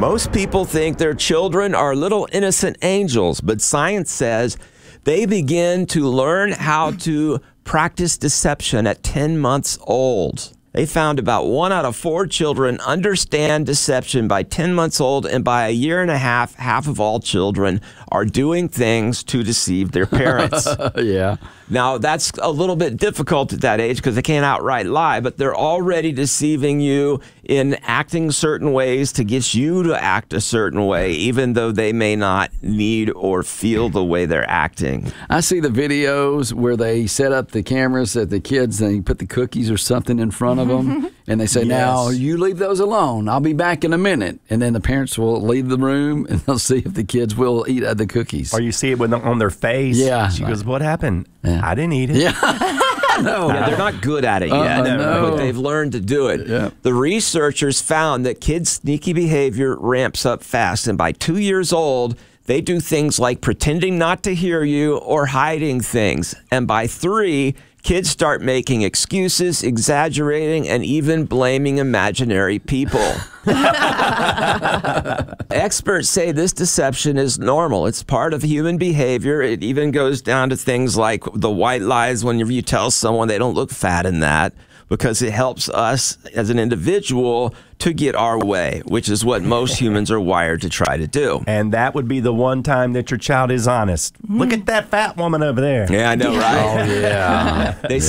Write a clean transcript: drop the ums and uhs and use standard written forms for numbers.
Most people think their children are little innocent angels, but science says they begin to learn how to practice deception at 10 months old. They found about 1 out of 4 children understand deception by 10 months old, and by a year and a half of all children are doing things to deceive their parents. Yeah. Now, that's a little bit difficult at that age because they can't outright lie, but they're already deceiving you in acting certain ways to get you to act a certain way, even though they may not need or feel the way they're acting. I see the videos where they set up the cameras at the kids and they put the cookies or something in front of them, and they say, now, you leave those alone. I'll be back in a minute. And then the parents will leave the room, and they'll see if the kids will eat the cookies. Or you see it on their face. Yeah. She goes, what happened? Yeah. I didn't eat it. Yeah. No. Yeah, they're not good at it yet, no. but they've learned to do it. Yeah. The researchers found that kids' sneaky behavior ramps up fast, and by 2 years old, they do things like pretending not to hear you or hiding things. And by 3, kids start making excuses, exaggerating, and even blaming imaginary people. Experts say this deception is normal. It's part of human behavior. It even goes down to things like the white lies whenever you tell someone they don't look fat in that, because it helps us as an individual to get our way, which is what most humans are wired to try to do. And that would be the one time that your child is honest. Look at that fat woman over there. Yeah, I know, right? Oh, yeah. They